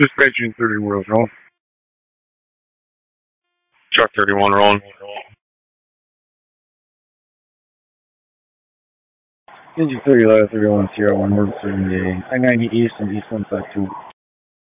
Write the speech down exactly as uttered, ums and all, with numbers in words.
Suspension thirty wheels rolling. Truck thirty-one rolling. Engine thirty, letter thirty-one, Sierra one, North thirty-eight, I ninety East and East one five two.